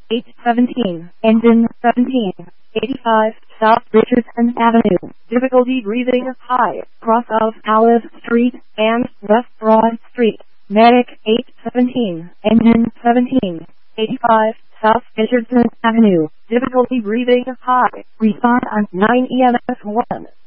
817, engine 17, 85, South Richardson Avenue, difficulty breathing high, cross of Alice Street and West Broad Street, medic 817, engine 17, 85, South Richardson Avenue, difficulty breathing high, respond on 9 EMS 1.